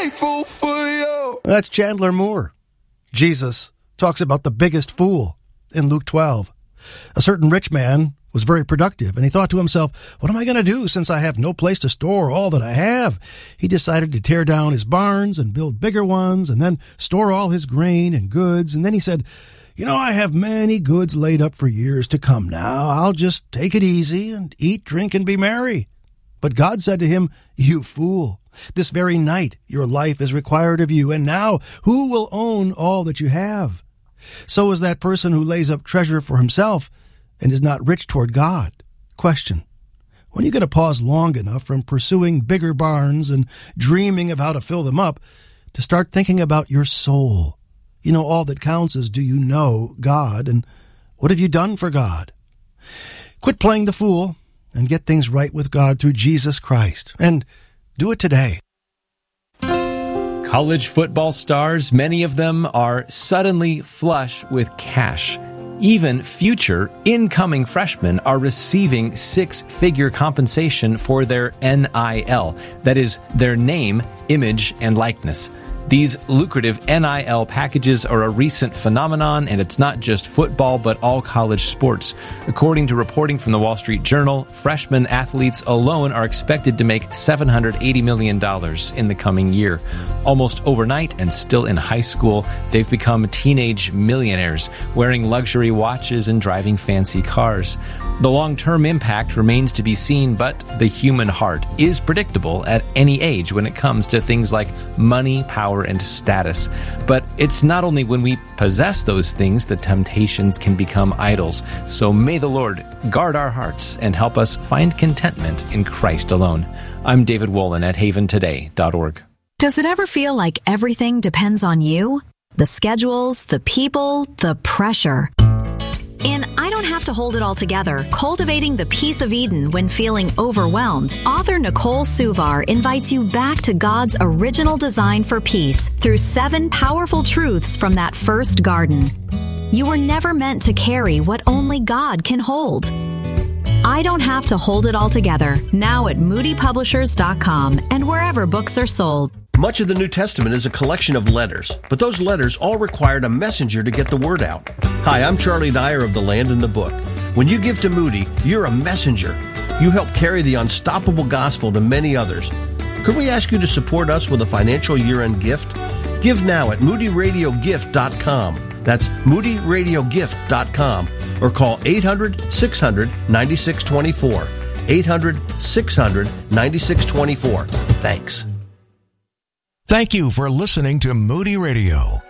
fool for you. That's Chandler Moore. Jesus talks about the biggest fool in Luke 12. A certain rich man was very productive, and he thought to himself, what am I going to do since I have no place to store all that I have? He decided to tear down his barns and build bigger ones, and then store all his grain and goods. And then he said, I have many goods laid up for years to come now. I'll just take it easy and eat, drink, and be merry. But God said to him, you fool, this very night your life is required of you, and now who will own all that you have? So is that person who lays up treasure for himself and is not rich toward God. Question: when are you going to pause long enough from pursuing bigger barns and dreaming of how to fill them up to start thinking about your soul? All that counts is, do you know God, and what have you done for God? Quit playing the fool and get things right with God through Jesus Christ. And do it today. College football stars, many of them are suddenly flush with cash. Even future incoming freshmen are receiving six-figure compensation for their NIL. That is, their name, image, and likeness. These lucrative NIL packages are a recent phenomenon, and it's not just football, but all college sports. According to reporting from the Wall Street Journal, freshman athletes alone are expected to make $780 million in the coming year. Almost overnight, and still in high school, they've become teenage millionaires, wearing luxury watches and driving fancy cars. The long-term impact remains to be seen, but the human heart is predictable at any age when it comes to things like money, power, and status. But it's not only when we possess those things that temptations can become idols. So may the Lord guard our hearts and help us find contentment in Christ alone. I'm David Wolin at haventoday.org. Does it ever feel like everything depends on you? The schedules, the people, the pressure. In I Don't Have to Hold It All Together, Cultivating the Peace of Eden When Feeling Overwhelmed, author Nicole Suvar invites you back to God's original design for peace through 7 powerful truths from that first garden. You were never meant to carry what only God can hold. I Don't Have to Hold It All Together, now at moodypublishers.com and wherever books are sold. Much of the New Testament is a collection of letters, but those letters all required a messenger to get the word out. Hi, I'm Charlie Dyer of The Land and the Book. When you give to Moody, you're a messenger. You help carry the unstoppable gospel to many others. Could we ask you to support us with a financial year-end gift? Give now at moodyradiogift.com. That's moodyradiogift.com. Or call 800-600-9624. 800-600-9624. Thanks. Thank you for listening to Moody Radio.